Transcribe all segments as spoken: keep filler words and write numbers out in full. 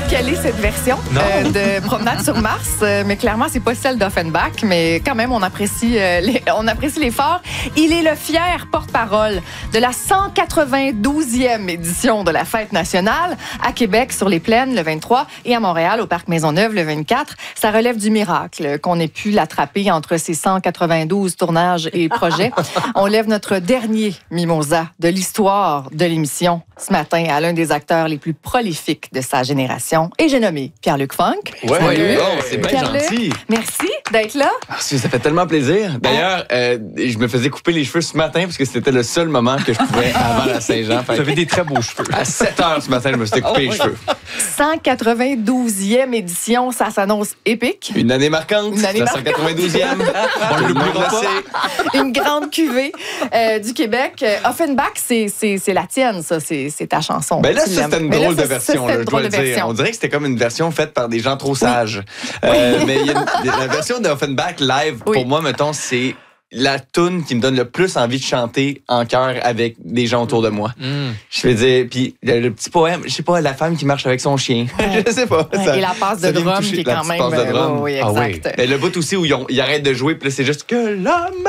quelle est cette version euh, de Promenade sur Mars, euh, mais clairement, c'est pas celle d'Offenbach, mais quand même, on apprécie, euh, les, on apprécie l'effort. Il est le fier porte-parole de la cent quatre-vingt-douzième édition de la Fête nationale à Québec, sur les Plaines, le vingt-trois, et à Montréal, au Parc Maisonneuve, le vingt-quatre. Ça relève du miracle qu'on ait pu l'attraper entre ces cent quatre-vingt-douze tournages et projets. On lève notre dernier mimosa de l'histoire de l'émission ce matin à l'un des acteurs les plus prolifiques de sa génération. Et j'ai nommé Pierre-Luc Funk. Oui, ouais, bon, c'est bien Pierre-Luc, gentil. merci d'être là. Ah, ça fait tellement plaisir. D'ailleurs, euh, je me faisais couper les cheveux ce matin parce que c'était le seul moment que je pouvais avant la Saint-Jean. Vous avez des très beaux cheveux. À sept heures ce matin, je me suis coupé les cheveux. cent quatre-vingt-douzième édition, ça s'annonce épique. Une année marquante. Une année la marquante. cent quatre-vingt-douzième. On l'oubliera pas. Une grande cuvée euh, du Québec. Euh, Offenbach, c'est, c'est, c'est la tienne, ça. C'est, c'est ta chanson. Ben là, Tu ça, l'aimes. c'était une Mais drôle là, de ça, version, ça, là, je dois le dire. version. On dirait que c'était comme une version faite par des gens trop sages. Oui. Euh, mais y a une, la version d'Offenbach live, Oui. pour moi, mettons, c'est la toune qui me donne le plus envie de chanter en chœur avec des gens autour de moi. Mm. Je veux dire, puis le, le petit poème, je sais pas, la femme qui marche avec son chien. Ouais. Je sais pas. Ouais, Ça, et la passe de drum qui est quand même... Passe de drum. Oh, oui, ah, exact. oui. Mais le bout aussi où ils, ont, ils arrêtent de jouer, puis là, c'est juste que l'homme...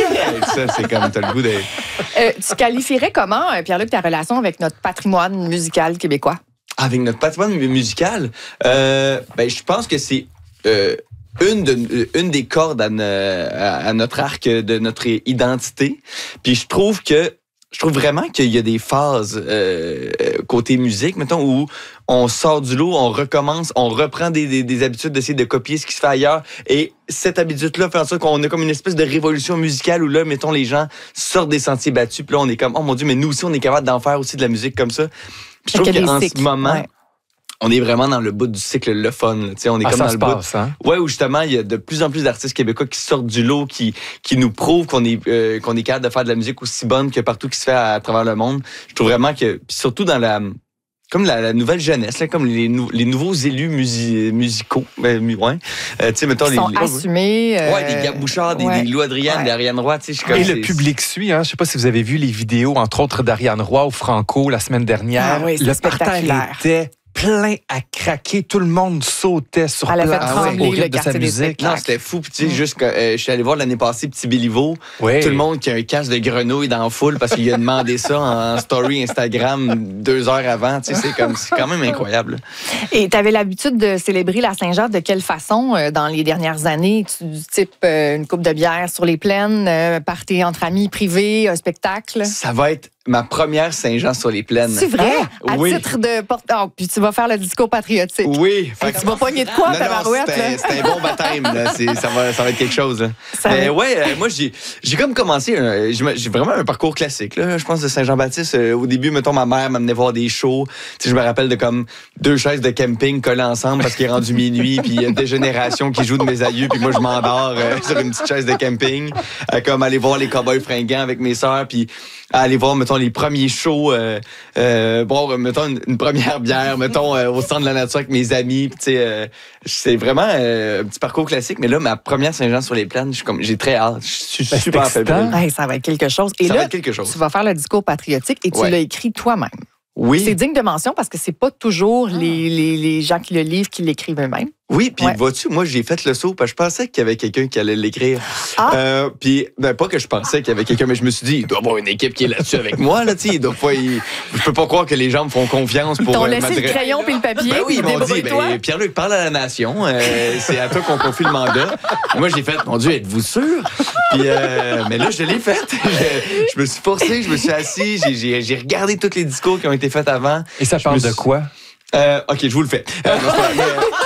ça, c'est comme, t'as le goût de... Euh, tu qualifierais comment, Pierre-Luc, ta relation avec notre patrimoine musical québécois? Avec notre patrimoine musical, euh, ben, je pense que c'est... Euh, Une, de, une des cordes à, ne, à, à notre arc de notre identité. Puis je trouve que je trouve vraiment qu'il y a des phases euh, côté musique, mettons, où on sort du lot, on recommence, on reprend des, des, des habitudes d'essayer de copier ce qui se fait ailleurs. Et cette habitude-là fait en sorte qu'on a comme une espèce de révolution musicale où là, mettons, les gens sortent des sentiers battus. Puis là, on est comme, oh mon Dieu, mais nous aussi, on est capable d'en faire aussi de la musique comme ça. Puis je trouve qu'en ce moment... Ouais. On est vraiment dans le bout du cycle le fun. Là. On est ah, comme ça dans se le passe, bout. Hein? Ouais, où justement, il y a de plus en plus d'artistes québécois qui sortent du lot, qui, qui nous prouvent qu'on est, euh, qu'on est capable de faire de la musique aussi bonne que partout qui se fait à, à travers le monde. Je trouve vraiment que, puis surtout dans la, comme la, la nouvelle jeunesse, là, comme les, nou, les nouveaux élus musi, musicaux, ben, ouais. euh, tu sais, mettons Ils les, sont les assumés. Euh, ouais, des Gab Bouchard, des, ouais. des Lou Adrienne, ouais. des Ariane Roy, tu sais. Et le public suit, hein. Je sais pas si vous avez vu les vidéos, entre autres d'Ariane Roy au Franco la semaine dernière. Ah oui, le parterre était plein à craquer. Tout le monde sautait sur Elle place a fait au rythme le de sa musique. Non, c'était fou. Puis, tu sais, juste que euh, je suis allé voir l'année passée Petit Béliveau. Oui. Tout le monde qui a un casque de grenouille dans la foule parce qu'il a demandé ça en story Instagram deux heures avant. Tu sais, c'est comme, c'est quand même incroyable. Et tu avais l'habitude de célébrer la Saint-Jean de quelle façon euh, dans les dernières années? Tu, du type euh, une coupe de bière sur les plaines, euh, party entre amis privés, un spectacle? Ça va être ma première Saint-Jean sur les plaines. C'est vrai? À oui. titre de porte... Oh, puis tu vas faire le discours patriotique. Oui. Fait que tu vas pogner de quoi, ta barouette? C'est, c'est un bon baptême. Là. C'est, ça, va, ça va être quelque chose. Là. Ça Mais va. ouais, euh, moi, j'ai, j'ai comme commencé... Euh, j'ai, j'ai vraiment un parcours classique. Là, je pense de Saint-Jean-Baptiste. Euh, au début, mettons, ma mère m'amenait voir des shows. Tu sais, je me rappelle de comme deux chaises de camping collées ensemble parce qu'il est rendu minuit. Puis il y a des générations qui jouent de mes aïeux. Puis moi, je m'endors euh, sur une petite chaise de camping. Euh, comme aller voir les Cowboys fringants avec mes sœurs. Puis aller voir, mettons, les premiers shows, euh, euh, bon, mettons, une, une première bière, mettons, euh, au centre de la nature avec mes amis. Tu sais, euh, c'est vraiment euh, un petit parcours classique. Mais là, ma première Saint-Jean sur les plaines, je suis comme, j'ai très hâte. Je suis Ben, super fébrile. Hey, ça va être quelque chose. Et ça là, va être quelque chose. tu vas faire le discours patriotique et tu Ouais. l'as écrit toi-même. Oui. C'est digne de mention parce que c'est pas toujours ah. les, les, les gens qui le livrent qui l'écrivent eux-mêmes. Oui, puis ouais. vois-tu, moi, j'ai fait le saut parce que je pensais qu'il y avait quelqu'un qui allait l'écrire. Ah. Euh, puis, ben, pas que je pensais qu'il y avait quelqu'un, mais je me suis dit, il doit y avoir une équipe qui est là-dessus avec moi, là, tu sais. Il doit pas, il... Je peux pas croire que les gens me font confiance pour. Ils t'ont euh, laissé le crayon puis le papier. Ben oui, ils m'ont dit, toi. ben, Pierre-Luc, parle à la nation. Euh, c'est à toi qu'on confie le mandat. Moi, j'ai fait, mon Dieu, êtes-vous sûr? Puis, euh, mais là, je l'ai fait. Je, je me suis forcé, je me suis assis, j'ai, j'ai, j'ai regardé tous les discours qui ont été faits avant. Et ça parle suis... de quoi? Euh, OK, je vous le fais. Euh, non, mais,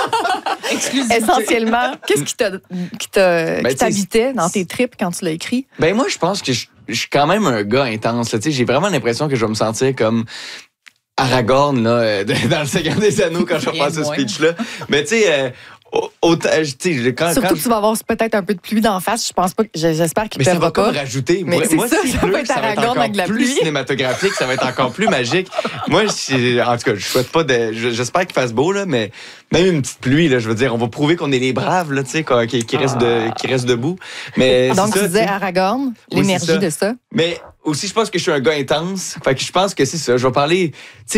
essentiellement, qu'est-ce qui, t'a, qui, t'a, ben, qui t'habitait dans tes tripes quand tu l'as écrit? Ben moi, je pense que je, je suis quand même un gars intense. Là, j'ai vraiment l'impression que je vais me sentir comme Aragorn là, dans le Seigneur des Anneaux quand je vais faire ce speech-là. Mais tu sais... Euh, Autant, quand, Surtout quand... que tu vas avoir peut-être un peu de pluie d'en face. Je pense pas que, j'espère qu'il ne pleuvra pas. Mais ça va comme rajouter. Mais moi, c'est moi, ça, si ça pleut, va être ça va être Aragorn encore avec la plus pluie. cinématographique, ça va être encore plus magique. Moi, en tout cas, je souhaite pas de... J'espère qu'il fasse beau, là, mais même une petite pluie, là, je veux dire, on va prouver qu'on est les braves, là, tu sais, qui, qui, restent de, qui restent debout. Mais donc, ça, tu disais Aragorn, oui, l'énergie ça. de ça. Mais aussi, je pense que je suis un gars intense. Fait que je pense que c'est ça. Je vais parler...